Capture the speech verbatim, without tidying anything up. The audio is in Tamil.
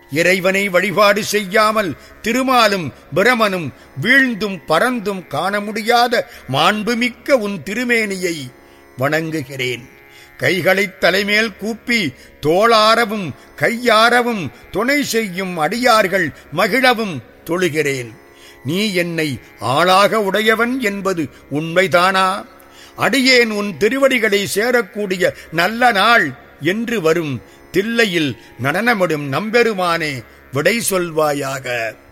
இறைவனை வழிபாடு செய்யாமல் திருமாலும் பிரமனும் வீழ்ந்தும் பறந்தும் காண முடியாத மாண்புமிக்க உன் திருமேனியை வணங்குகிறேன். கைகளைத் தலைமேல் கூப்பி தோளாரவும் கையாரவும் துணை செய்யும் அடியார்கள் மகிழவும் தொழுகிறேன். நீ என்னை ஆளாக உடையவன் என்பது உண்மைதானா? அடியேன் உன் திருவடிகளை சேரக்கூடிய நல்ல நாள் என்று வரும் தில்லையில் நடனமிடும் நம்பெருமானே, விடை சொல்வாயாக.